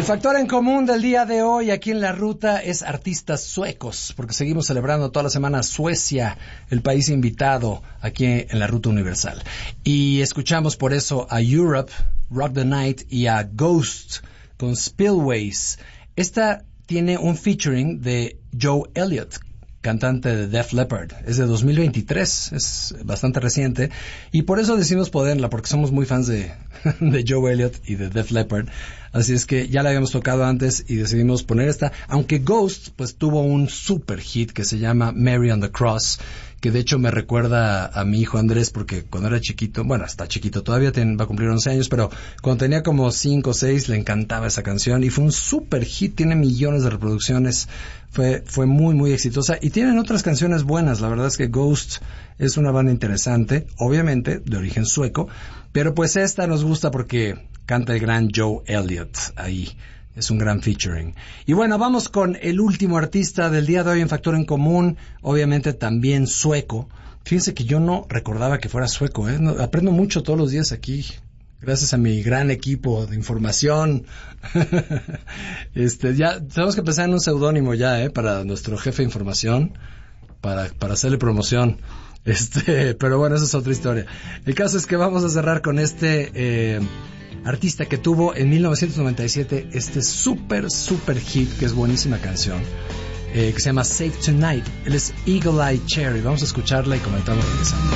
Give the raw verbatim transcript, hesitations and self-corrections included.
El factor en común del día de hoy aquí en La Ruta es artistas suecos, porque seguimos celebrando toda la semana Suecia, el país invitado aquí en La Ruta Universal. Y escuchamos por eso a Europe, Rock the Night, y a Ghost con Spillways. Esta tiene un featuring de Joe Elliott, cantante de Def Leppard. Es de dos mil veintitrés, es bastante reciente, y por eso decidimos ponerla, porque somos muy fans de, de Joe Elliott y de Def Leppard. Así es que ya la habíamos tocado antes y decidimos poner esta, aunque Ghost pues tuvo un super hit que se llama Mary on the Cross, que de hecho me recuerda a mi hijo Andrés, porque cuando era chiquito, bueno, está chiquito todavía, ten, va a cumplir once años, pero cuando tenía como cinco o seis le encantaba esa canción y fue un super hit, tiene millones de reproducciones, fue fue muy muy exitosa y tienen otras canciones buenas. La verdad es que Ghost es una banda interesante, obviamente de origen sueco, pero pues esta nos gusta porque canta el gran Joe Elliott ahí. Es un gran featuring. Y bueno, vamos con el último artista del día de hoy en Factor en Común, obviamente también sueco. Fíjense que yo no recordaba que fuera sueco, ¿eh? No, aprendo mucho todos los días aquí, gracias a mi gran equipo de información. este, ya tenemos que pensar en un seudónimo ya, ¿eh? Para nuestro jefe de información, para, para hacerle promoción. Este, pero bueno, esa es otra historia. El caso es que vamos a cerrar con este eh, artista que tuvo en mil novecientos noventa y siete este super super hit, que es buenísima canción, eh, que se llama Save Tonight. Él es Eagle Eye Cherry. Vamos a escucharla y comentamos regresando.